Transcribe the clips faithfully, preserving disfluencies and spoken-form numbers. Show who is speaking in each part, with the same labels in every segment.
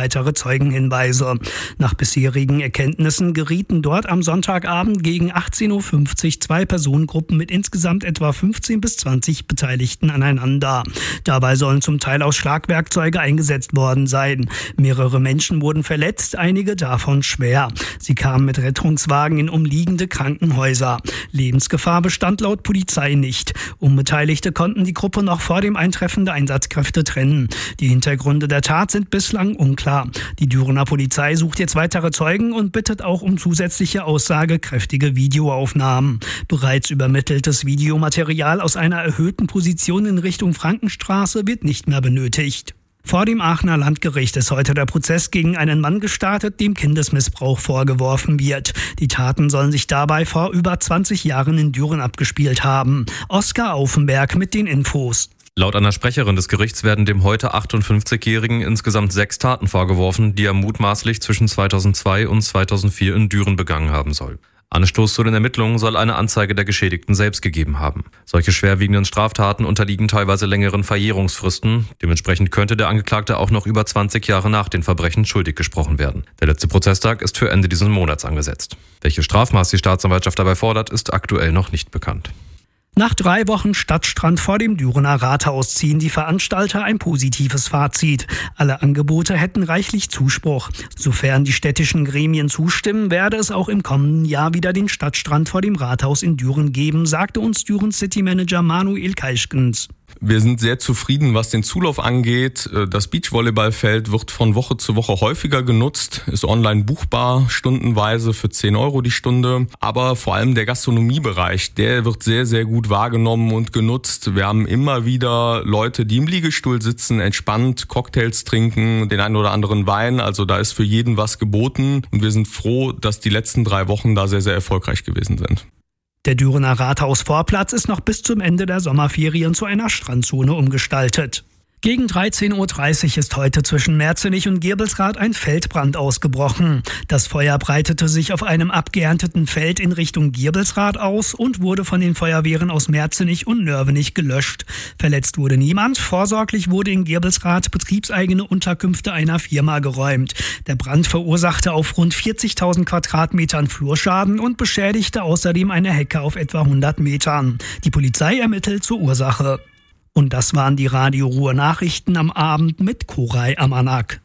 Speaker 1: weitere Zeugenhinweise. Nach bisherigen Erkenntnissen gerieten dort am Sonntagabend gegen achtzehn Uhr fünfzig zwei Personengruppen mit insgesamt etwa fünfzehn bis zwanzig Beteiligten aneinander. Dabei sollen zum Teil auch Schlagwerkzeuge eingesetzt worden sein. Mehrere Menschen wurden verletzt, einige davon schwer. Sie kamen mit Rettungswagen in umliegende Krankenhäuser. Lebensgefahr bestand laut Polizei nicht. Unbeteiligte konnten die Gruppe noch vor dem Eintreffen der Einsatzkräfte trennen. Die Hintergründe der Tat sind bislang unklar. Die Dürener Polizei sucht jetzt weitere Zeugen und bittet auch um zusätzliche aussagekräftige Videoaufnahmen. Bereits übermitteltes Videomaterial aus einer erhöhten Position in Richtung Frankenstraße wird nicht mehr benötigt. Vor dem Aachener Landgericht ist heute der Prozess gegen einen Mann gestartet, dem Kindesmissbrauch vorgeworfen wird. Die Taten sollen sich dabei vor über zwanzig Jahren in Düren abgespielt haben. Oskar Aufenberg mit den Infos.
Speaker 2: Laut einer Sprecherin des Gerichts werden dem heute achtundfünfzigjährigen insgesamt sechs Taten vorgeworfen, die er mutmaßlich zwischen zweitausendzwei und zweitausendvier in Düren begangen haben soll. Anstoß zu den Ermittlungen soll eine Anzeige der Geschädigten selbst gegeben haben. Solche schwerwiegenden Straftaten unterliegen teilweise längeren Verjährungsfristen. Dementsprechend könnte der Angeklagte auch noch über zwanzig Jahre nach den Verbrechen schuldig gesprochen werden. Der letzte Prozesstag ist für Ende dieses Monats angesetzt. Welches Strafmaß die Staatsanwaltschaft dabei fordert, ist aktuell noch nicht bekannt.
Speaker 1: Nach drei Wochen Stadtstrand vor dem Dürener Rathaus ziehen die Veranstalter ein positives Fazit. Alle Angebote hätten reichlich Zuspruch. Sofern die städtischen Gremien zustimmen, werde es auch im kommenden Jahr wieder den Stadtstrand vor dem Rathaus in Düren geben, sagte uns Dürens Citymanager Manuel Kaischkens.
Speaker 3: Wir sind sehr zufrieden, was den Zulauf angeht. Das Beachvolleyballfeld wird von Woche zu Woche häufiger genutzt, ist online buchbar, stundenweise für zehn Euro die Stunde. Aber vor allem der Gastronomiebereich, der wird sehr, sehr gut wahrgenommen und genutzt. Wir haben immer wieder Leute, die im Liegestuhl sitzen, entspannt Cocktails trinken, den einen oder anderen Wein. Also da ist für jeden was geboten. Und wir sind froh, dass die letzten drei Wochen da sehr, sehr erfolgreich gewesen sind.
Speaker 1: Der Dürener Rathausvorplatz ist noch bis zum Ende der Sommerferien zu einer Strandzone umgestaltet. Gegen dreizehn Uhr dreißig ist heute zwischen Merzenich und Girbelsrath ein Feldbrand ausgebrochen. Das Feuer breitete sich auf einem abgeernteten Feld in Richtung Girbelsrath aus und wurde von den Feuerwehren aus Merzenich und Nörvenich gelöscht. Verletzt wurde niemand. Vorsorglich wurde in Girbelsrath betriebseigene Unterkünfte einer Firma geräumt. Der Brand verursachte auf rund vierzigtausend Quadratmetern Flurschaden und beschädigte außerdem eine Hecke auf etwa hundert Metern. Die Polizei ermittelt zur Ursache. Und das waren die Radio Ruhr Nachrichten am Abend mit Koray Amanak.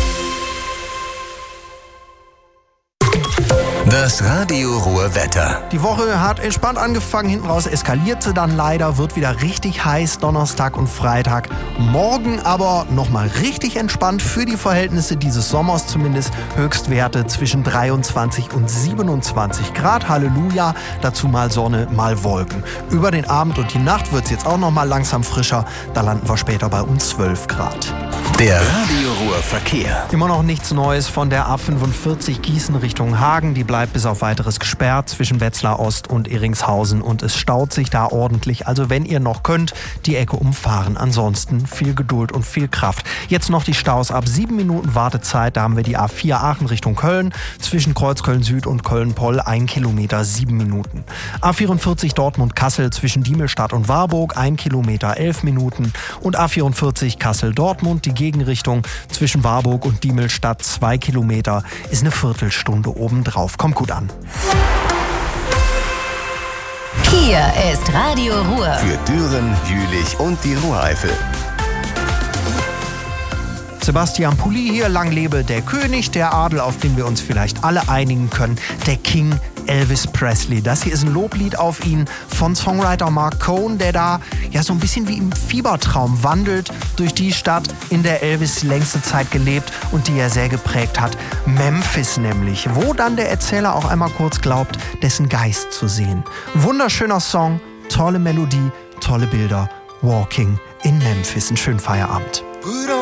Speaker 4: Das Radio Ruhr Wetter.
Speaker 5: Die Woche hat entspannt angefangen, hinten raus eskalierte dann leider, wird wieder richtig heiß, Donnerstag und Freitag. Morgen aber nochmal richtig entspannt für die Verhältnisse dieses Sommers zumindest. Höchstwerte zwischen dreiundzwanzig und siebenundzwanzig Grad, Halleluja, dazu mal Sonne, mal Wolken. Über den Abend und die Nacht wird es jetzt auch nochmal langsam frischer, da landen wir später bei uns zwölf Grad.
Speaker 4: Der Radio Ruhr Verkehr.
Speaker 5: Immer noch nichts Neues von der A fünfundvierzig Gießen Richtung Hagen. Die bleibt bis auf weiteres gesperrt zwischen Wetzlar Ost und Iringshausen und es staut sich da ordentlich. Also wenn ihr noch könnt, die Ecke umfahren. Ansonsten viel Geduld und viel Kraft. Jetzt noch die Staus ab sieben Minuten Wartezeit. Da haben wir die A vier Aachen Richtung Köln. Zwischen Kreuzköln Süd und Köln-Poll ein Kilometer, sieben Minuten. A vierundvierzig Dortmund-Kassel zwischen Diemelstadt und Warburg ein Kilometer, elf Minuten. Und A vierundvierzig Kassel-Dortmund, die Gegenrichtung zwischen Warburg und Diemelstadt zwei Kilometer, ist eine Viertelstunde obendrauf. Kommt gut an.
Speaker 6: Hier ist Radio Ruhr.
Speaker 4: Für Düren, Jülich und die Ruhreifel.
Speaker 5: Sebastian Pulli hier, lang lebe der König, der Adel, auf den wir uns vielleicht alle einigen können, der King Elvis Presley. Das hier ist ein Loblied auf ihn von Songwriter Mark Cohn, der da ja so ein bisschen wie im Fiebertraum wandelt durch die Stadt, in der Elvis die längste Zeit gelebt und die er sehr geprägt hat. Memphis nämlich, wo dann der Erzähler auch einmal kurz glaubt, dessen Geist zu sehen. Wunderschöner Song, tolle Melodie, tolle Bilder. Walking in Memphis. Einen schönen Feierabend.